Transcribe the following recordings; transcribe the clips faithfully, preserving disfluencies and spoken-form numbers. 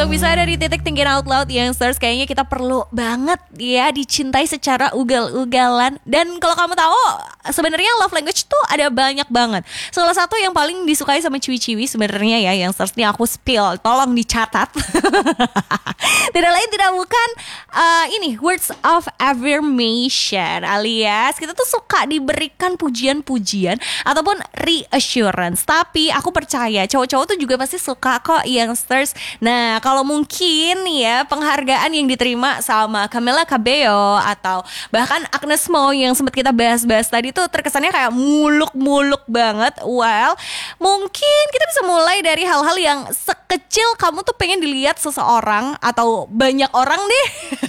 Untuk bisa ada di titik thinking out loud youngsters, kayaknya kita perlu banget ya dicintai secara ugal-ugalan. Dan kalau kamu tahu, sebenarnya love language tuh ada banyak banget. Salah satu yang paling disukai sama ciwi-ciwi sebenarnya ya youngsters, ini aku spill, tolong dicatat. Tidak lain tidak bukan uh, ini words of affirmation, alias kita tuh suka diberikan pujian-pujian ataupun reassurance. Tapi aku percaya cowok-cowok tuh juga pasti suka kok youngsters. Nah, kalau mungkin ya penghargaan yang diterima sama Camila Cabello atau bahkan Agnes Mo yang sempat kita bahas-bahas tadi tuh terkesannya kayak muluk-muluk banget. Well, mungkin kita bisa mulai dari hal-hal yang sekecil kamu tuh pengen dilihat seseorang atau banyak orang deh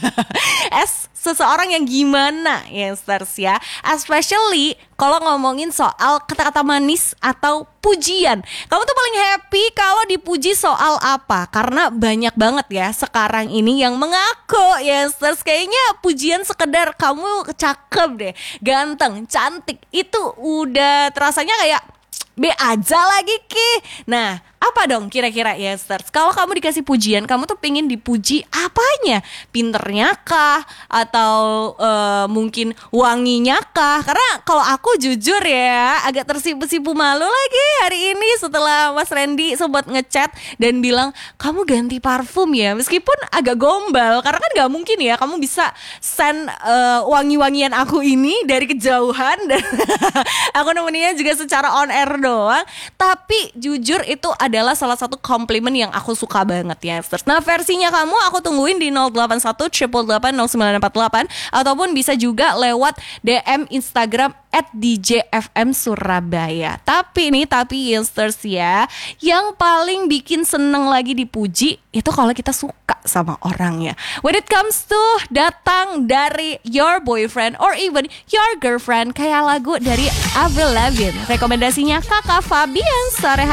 as seseorang yang gimana youngsters ya. Especially kalau ngomongin soal kata-kata manis atau pujian. Kamu tuh paling happy kalau dipuji soal apa? Karena banyak banget ya sekarang ini yang mengaku youngsters kayaknya pujian sekedar kamu cakep deh, ganteng, cantik itu udah terasanya kayak B aja lagi Ki. Nah, apa dong kira-kira youngsters? Kalau kamu dikasih pujian, kamu tuh pengen dipuji apanya? Pinternya kah? Atau uh, mungkin wanginya kah? Karena kalau aku jujur ya, agak tersipu-sipu malu lagi hari ini setelah Mas Randy sempat ngechat dan bilang, kamu ganti parfum ya? Meskipun agak gombal, karena kan gak mungkin ya kamu bisa send uh, wangi-wangian aku ini dari kejauhan. Dan aku nemeninnya juga secara on air doang. Tapi jujur itu adalah salah satu komplimen yang aku suka banget ya. Nah, versinya kamu aku tungguin di nol delapan satu delapan delapan delapan nol sembilan empat delapan ataupun bisa juga lewat D M Instagram at D J F M Surabaya. Tapi nih, tapi youngsters ya, yang paling bikin seneng lagi dipuji itu kalau kita suka sama orangnya. When it comes to datang dari your boyfriend or even your girlfriend, kayak lagu dari Avril Lavigne. Rekomendasinya Kakak Fabian sore hari